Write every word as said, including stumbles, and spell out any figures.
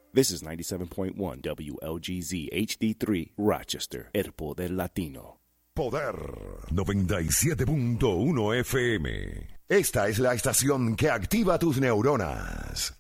This is ninety-seven point one W L G Z H D three, Rochester, El Poder Latino. Poder noventa y siete punto uno F M. Esta es la estación que activa tus neuronas.